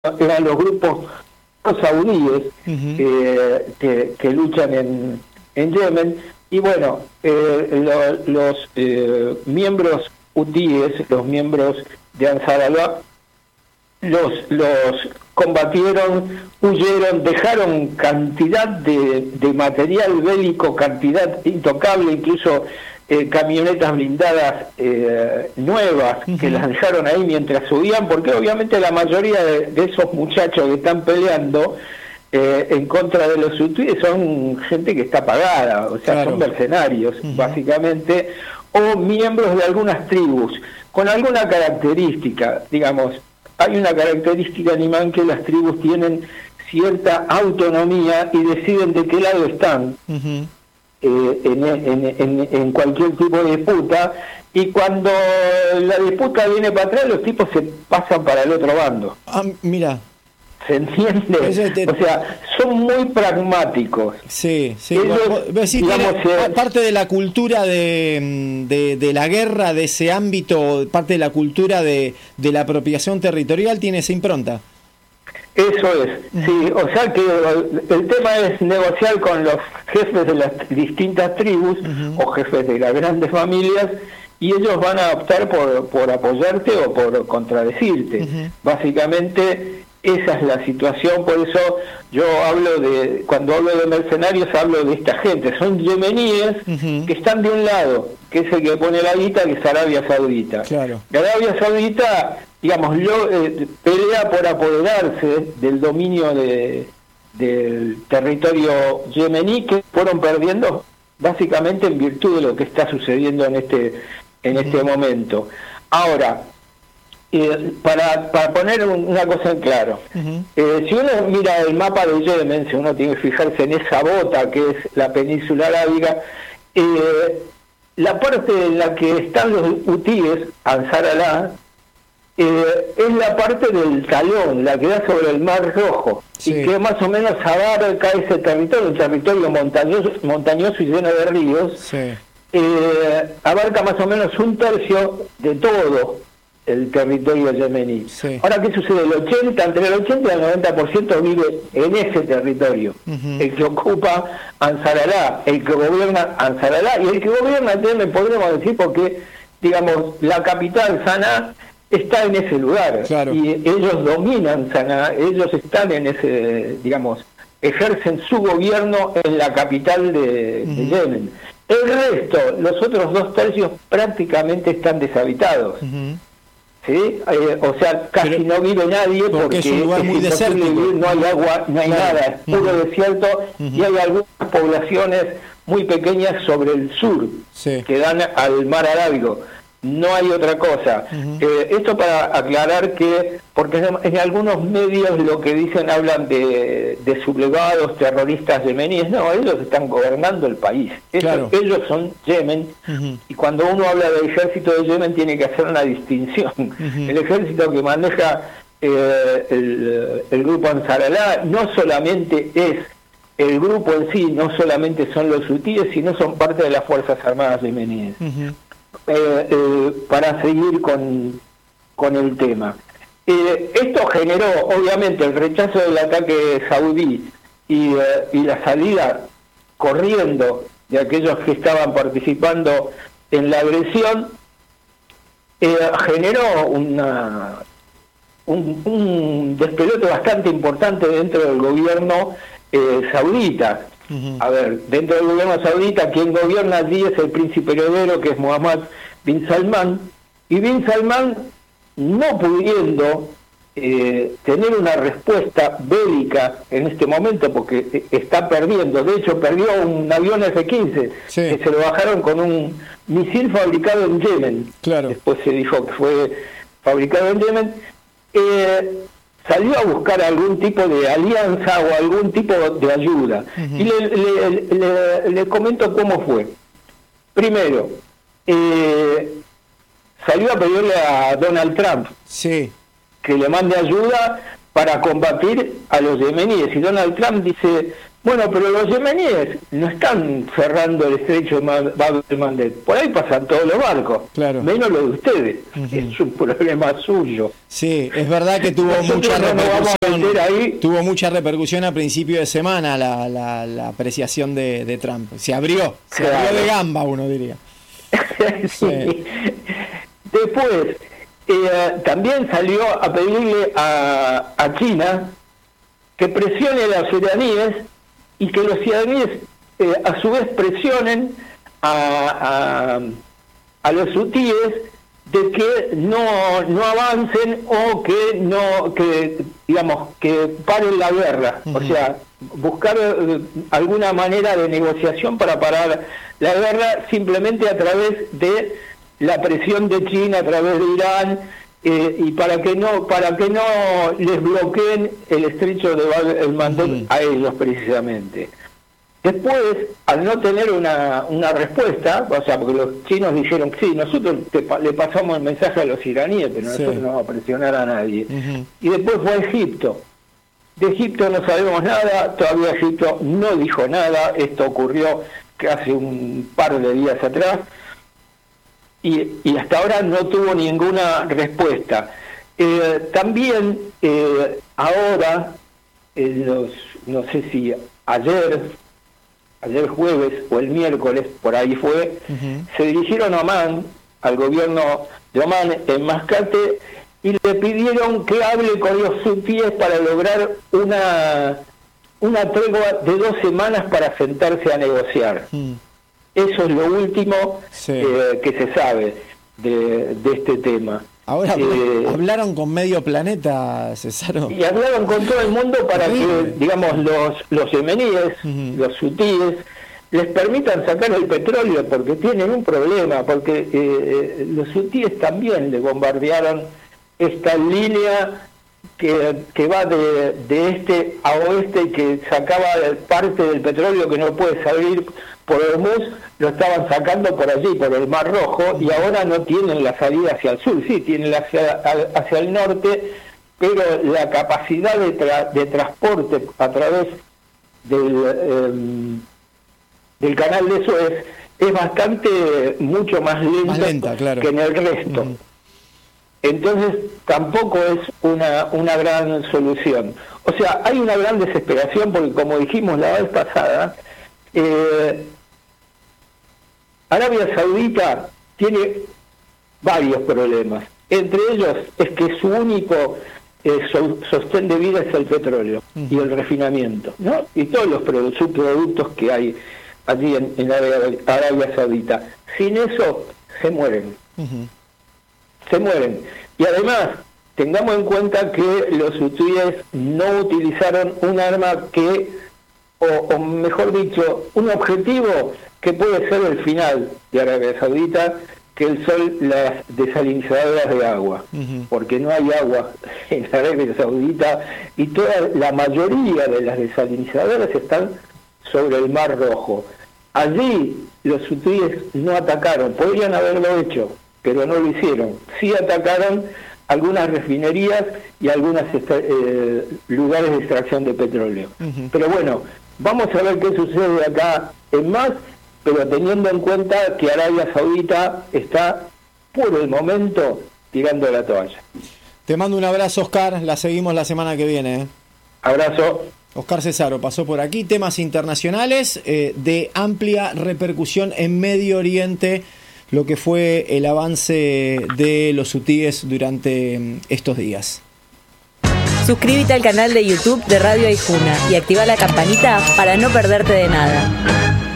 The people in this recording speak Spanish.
eran los grupos saudíes que luchan en Yemen, y bueno, los miembros hutíes, los miembros de Ansar Allah, los combatieron, huyeron, dejaron cantidad de material bélico, cantidad intocable, incluso camionetas blindadas nuevas que las dejaron ahí mientras subían, porque obviamente la mayoría de esos muchachos que están peleando en contra de los hutíes son gente que está pagada, o sea, claro, son mercenarios, básicamente, o miembros de algunas tribus, con alguna característica, digamos. Hay una característica en Imán, que las tribus tienen cierta autonomía y deciden de qué lado están en cualquier tipo de disputa, y cuando la disputa viene para atrás, los tipos se pasan para el otro bando. Mira. ¿Se entiende? O sea, son muy pragmáticos. Sí, sí. Ellos, digamos, parte de la cultura de la guerra, de ese ámbito, parte de la cultura de la apropiación territorial, tiene esa impronta. Eso es, sí. O sea que el tema es negociar con los jefes de las distintas tribus o jefes de las grandes familias, y ellos van a optar por apoyarte o por contradecirte. Básicamente esa es la situación. Por eso yo cuando hablo de mercenarios, hablo de esta gente. Son yemeníes que están de un lado, que es el que pone la guita, que es Arabia Saudita. Claro. La Arabia Saudita, digamos, pelea por apoderarse del dominio del territorio yemení, que fueron perdiendo básicamente en virtud de lo que está sucediendo en este momento. Ahora, para poner una cosa en claro, si uno mira el mapa de Yemen, si uno tiene que fijarse en esa bota que es la península arábiga, la parte en la que están los hutíes, Ansar Allah, es la parte del talón, la que da sobre el Mar Rojo, y que más o menos abarca ese territorio, un territorio montañoso y lleno de ríos, abarca más o menos un tercio de todo el territorio yemení. Ahora, ¿qué sucede? Entre el 80 y el 90% vive en ese territorio. El que ocupa Ansar Allah, el que gobierna Ansar Allah, y el que gobierna Yemen, podríamos decir, porque, digamos, la capital, Sanaa, está en ese lugar, claro, y ellos dominan Sanaa, ellos están en ese, digamos, ejercen su gobierno en la capital de Yemen. El resto, los otros 2 tercios, prácticamente están deshabitados. ¿Sí? O sea, casi no vive nadie porque es un lugar muy desértico. Vivir, no hay agua, no hay nada, es puro desierto, y hay algunas poblaciones muy pequeñas sobre el sur que dan al mar Arábigo. No hay otra cosa. Esto para aclarar que, porque en algunos medios lo que dicen, hablan de sublevados terroristas yemeníes. No, ellos están gobernando el país. Claro. Ellos son Yemen, y cuando uno habla del ejército de Yemen tiene que hacer una distinción. El ejército que maneja el grupo Ansar Allah no solamente es el grupo en sí, no solamente son los hutíes, sino son parte de las Fuerzas Armadas yemeníes. Para seguir con el tema, esto generó obviamente el rechazo del ataque saudí y la salida corriendo de aquellos que estaban participando en la agresión. Generó un despelote bastante importante dentro del gobierno saudita. A ver, dentro del gobierno saudita, quien gobierna allí es el príncipe heredero, que es Mohammed bin Salman, y bin Salman, no pudiendo tener una respuesta bélica en este momento, porque está perdiendo, de hecho perdió un avión F-15, que se lo bajaron con un misil fabricado en Yemen. Claro. Después se dijo que fue fabricado en Yemen. Salió a buscar algún tipo de alianza o algún tipo de ayuda. Y le comento cómo fue. Primero, salió a pedirle a Donald Trump que le mande ayuda para combatir a los yemeníes. Y Donald Trump dice, Bueno, pero los yemeníes no están cerrando el estrecho de Bab el-Mandeb. Por ahí pasan todos los barcos, claro, menos los de ustedes. Es un problema suyo. Sí, es verdad que tuvo mucha repercusión. Tuvo mucha repercusión a principio de semana la apreciación de Trump. Se abrió de gamba, uno diría. Sí. Después, también salió a pedirle a China que presione a los iraníes y que los iraníes a su vez presionen a los hutíes de que no avancen o que paren la guerra. O sea, buscar alguna manera de negociación para parar la guerra simplemente a través de la presión de China, a través de Irán, y para que no les bloqueen el estrecho de Bab el-Mandeb a ellos precisamente. Después, al no tener una respuesta, o sea, porque los chinos dijeron sí, nosotros le pasamos el mensaje a los iraníes, pero nosotros no vamos a presionar a nadie. Y después fue a Egipto. De Egipto no sabemos nada, todavía Egipto no dijo nada, esto ocurrió hace un par de días atrás, y hasta ahora no tuvo ninguna respuesta. También ahora, no sé si ayer jueves o el miércoles, por ahí fue, se dirigieron a Omán, al gobierno de Omán en Mascate, y le pidieron que hable con los hutíes para lograr una tregua de 2 semanas para sentarse a negociar. Eso es lo último que se sabe de este tema. Ahora hablaron con medio planeta, Cesaro. Y hablaron con todo el mundo para que, digamos, los yemeníes, los hutíes, les permitan sacar el petróleo, porque tienen un problema, porque los hutíes también le bombardearon esta línea que va de este a oeste y que sacaba parte del petróleo que no puede salir por Hormuz, lo estaban sacando por allí, por el Mar Rojo, y ahora no tienen la salida hacia el sur, sí, tienen hacia el norte, pero la capacidad de transporte a través del canal de Suez es mucho más lenta, claro, que en el resto. Entonces tampoco es una gran solución. O sea, hay una gran desesperación porque, como dijimos la vez pasada, Arabia Saudita tiene varios problemas. Entre ellos es que su único sostén de vida es el petróleo y el refinamiento, ¿no? Y todos los subproductos que hay allí en Arabia Saudita. Sin eso se mueren. Se mueren. Y además, tengamos en cuenta que los hutíes no utilizaron un arma o mejor dicho, un objetivo que puede ser el final de Arabia Saudita, que son las desalinizadoras de agua, porque no hay agua en Arabia Saudita y la mayoría de las desalinizadoras están sobre el Mar Rojo. Allí los hutíes no atacaron, podrían haberlo hecho, pero no lo hicieron. Sí atacaron algunas refinerías y algunos lugares de extracción de petróleo. Pero bueno, vamos a ver qué sucede acá en más, pero teniendo en cuenta que Arabia Saudita está, por el momento, tirando la toalla. Te mando un abrazo, Oscar. La seguimos la semana que viene. Abrazo. Oscar Cesaro pasó por aquí. Temas internacionales de amplia repercusión en Medio Oriente, lo que fue el avance de los hutíes durante estos días. Suscríbete al canal de YouTube de Radio Aijuna y activa la campanita para no perderte de nada.